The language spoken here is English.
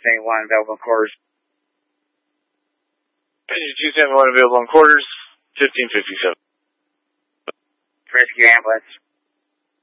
271 available in quarters. Passenger 271 available in quarters, 1557. Rescue ambulance.